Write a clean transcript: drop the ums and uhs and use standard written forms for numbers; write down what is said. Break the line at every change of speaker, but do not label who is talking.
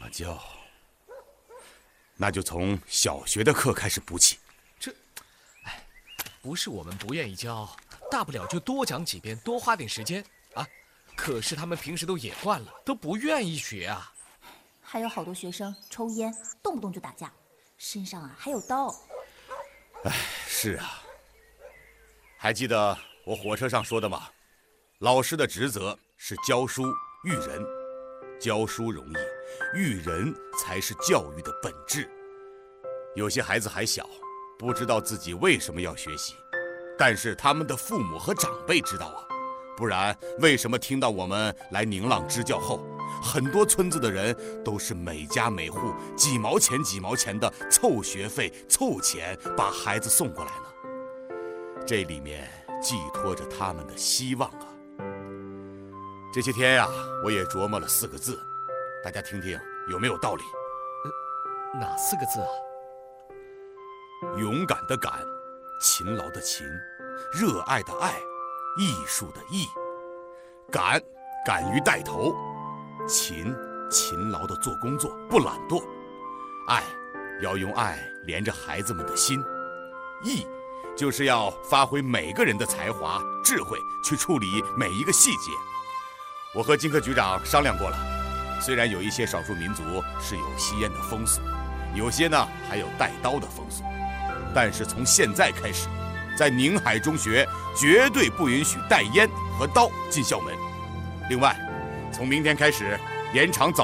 么教？那就从小学的课开始补起。
不是我们不愿意教，大不了就多讲几遍，多花点时间啊。可是他们平时都野惯了，都不愿意学啊。
还有好多学生抽烟，动不动就打架，身上还有刀。
是啊。还记得我火车上说的吗？老师的职责是教书育人，教书容易，育人才是教育的本质。有些孩子还小，不知道自己为什么要学习，但是他们的父母和长辈知道啊，不然为什么听到我们来宁浪支教后，很多村子的人都是每家每户几毛钱几毛钱的凑学费凑钱把孩子送过来呢？这里面寄托着他们的希望啊。这些天呀，我也琢磨了4个字，大家听听有没有道理？
哪4个字啊？
勇敢的敢，勤劳的勤，热爱的爱，艺术的艺。敢，敢于带头；勤，勤劳的做工作，不懒惰；爱，要用爱连着孩子们的心；艺，就是要发挥每个人的才华、智慧，去处理每一个细节。我和金科局长商量过了，虽然有一些少数民族是有吸烟的风俗，有些呢还有带刀的风俗，但是从现在开始，在宁海中学绝对不允许带烟和刀进校门。另外，从明天开始延长早